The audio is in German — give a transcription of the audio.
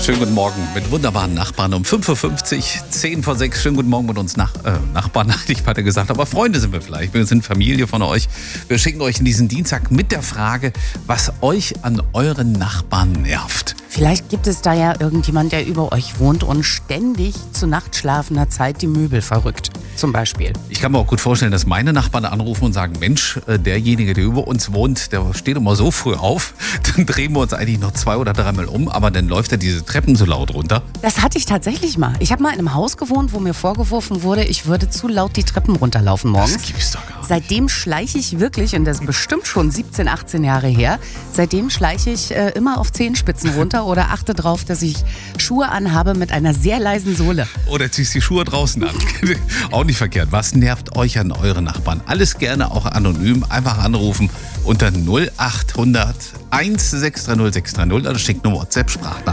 Schönen guten Morgen mit wunderbaren Nachbarn um 5.50 Uhr, 10 vor 6. Schönen guten Morgen mit uns Nachbarn, hatte ich weiter gesagt, aber Freunde sind wir vielleicht. Wir sind Familie von euch. Wir schicken euch in diesen Dienstag mit der Frage, was euch an euren Nachbarn nervt. Vielleicht gibt es da ja irgendjemand, der über euch wohnt und ständig zu nachtschlafender Zeit die Möbel verrückt, zum Beispiel. Ich kann mir auch gut vorstellen, dass meine Nachbarn anrufen und sagen, Mensch, derjenige, der über uns wohnt, der steht immer so früh auf, dann drehen wir uns eigentlich noch 2 oder 3 Mal um, aber dann läuft er diese Treppen so laut runter. Das hatte ich tatsächlich mal. Ich habe mal in einem Haus gewohnt, wo mir vorgeworfen wurde, ich würde zu laut die Treppen runterlaufen morgens. Das gibt's doch gar nicht. Seitdem schleiche ich wirklich, und das ist bestimmt schon 17, 18 Jahre her, seitdem schleiche ich immer auf Zehenspitzen runter oder achte darauf, dass ich Schuhe anhabe mit einer sehr leisen Sohle. Oder ziehst die Schuhe draußen an. Auch nicht verkehrt. Was nervt euch an euren Nachbarn? Alles gerne auch anonym. Einfach anrufen unter 0800 1630 630 oder schickt eine WhatsApp-Sprachnachricht.